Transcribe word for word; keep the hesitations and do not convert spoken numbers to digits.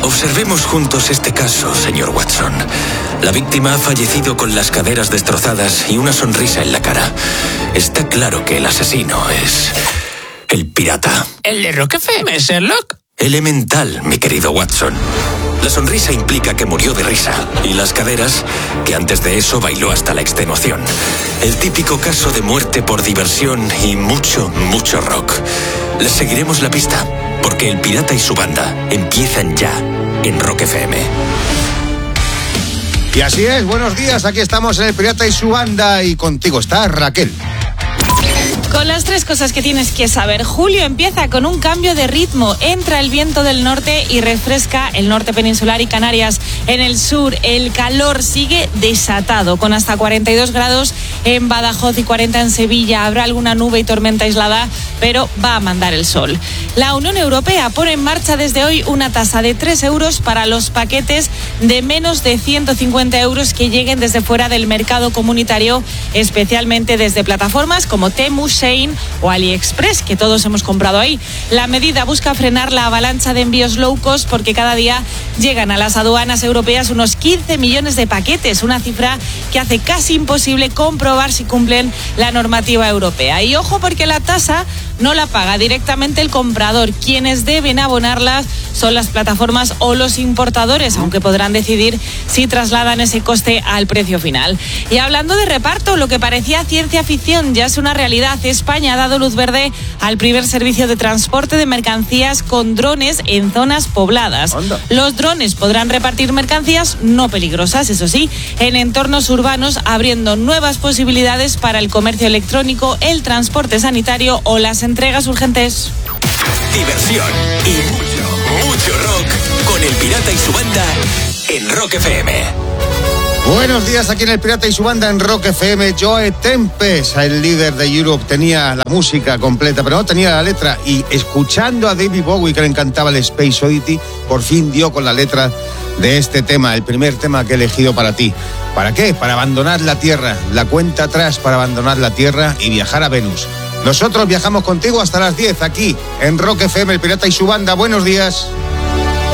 Observemos juntos este caso, señor Watson. La víctima ha fallecido con las caderas destrozadas y una sonrisa en la cara. Está claro que el asesino es... el pirata. ¿El de Rock F M, Sherlock? Elemental, mi querido Watson. La sonrisa implica que murió de risa. Y las caderas, que antes de eso bailó hasta la extenuación. El típico caso de muerte por diversión y mucho, mucho rock. Les seguiremos la pista, porque el pirata y su banda empiezan ya en Rock F M. Y así es, buenos días, aquí estamos en el pirata y su banda y contigo está Raquel. Con las tres cosas que tienes que saber, julio empieza con un cambio de ritmo. Entra el viento del norte y refresca el norte peninsular y Canarias. En el sur, el calor sigue desatado, con hasta cuarenta y dos grados en Badajoz y cuarenta en Sevilla. Habrá alguna nube y tormenta aislada, pero va a mandar el sol. La Unión Europea pone en marcha desde hoy una tasa de tres euros para los paquetes de menos de ciento cincuenta euros que lleguen desde fuera del mercado comunitario, especialmente desde plataformas como Temu, Shein o AliExpress, que todos hemos comprado ahí. La medida busca frenar la avalancha de envíos low cost porque cada día llegan a las aduanas europeas unos quince millones de paquetes, una cifra que hace casi imposible comprobar si cumplen la normativa europea. Y ojo, porque la tasa no la paga directamente el comprador. Quienes deben abonarlas son las plataformas o los importadores, aunque podrán decidir si trasladan ese coste al precio final. Y hablando de reparto, lo que parecía ciencia ficción ya es una realidad. España ha dado luz verde al primer servicio de transporte de mercancías con drones en zonas pobladas. Anda. Los drones podrán repartir mercancías no peligrosas, eso sí, en entornos urbanos, abriendo nuevas posibilidades para el comercio electrónico, el transporte sanitario o las entregas urgentes. Diversión y mucho, mucho rock con el pirata y su banda en Rock F M. Buenos días, aquí en el pirata y su banda en Rock F M. Joe Tempest, el líder de Europe, tenía la música completa, pero no tenía la letra. Y escuchando a David Bowie, que le encantaba el Space Oddity, por fin dio con la letra de este tema, el primer tema que he elegido para ti. ¿Para qué? Para abandonar la Tierra, la cuenta atrás para abandonar la Tierra y viajar a Venus. Nosotros viajamos contigo hasta las diez, aquí en Rock F M, el pirata y su banda. Buenos días.